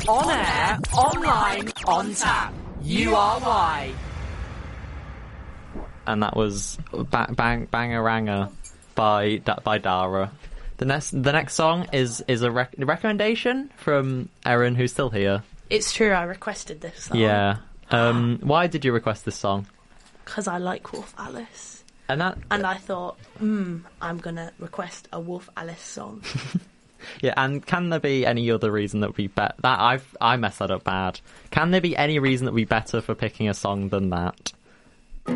On air, online, on tap. URY. And that was Bangaranga by Dara. The next song is a recommendation from Erin, who's still here. It's true, I requested this song. Yeah. Why did you request this song? Because I like Wolf Alice. And I thought, I'm going to request a Wolf Alice song. Yeah, and can there be any other reason that would be better? I messed that up bad. Can there be any reason that would be better for picking a song than that?